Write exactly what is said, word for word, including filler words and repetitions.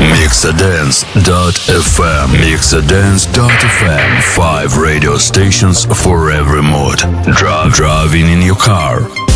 Mixadance dot f m. Mixadance dot f m. Five radio stations for every mood. Dri- driving in your car,